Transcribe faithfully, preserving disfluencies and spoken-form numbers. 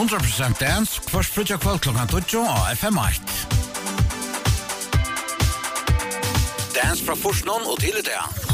hundra prosent dance, kvart frutja kvall klokkan tjugo av F M åtta. Dance fra Forsnån og til i dag.